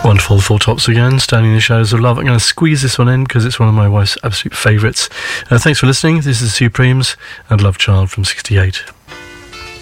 Wonderful, Four Tops again, Standing in the Shadows of Love. I'm going to squeeze this one in because it's one of my wife's absolute favourites. Thanks for listening. This is the Supremes and Love Child from 68.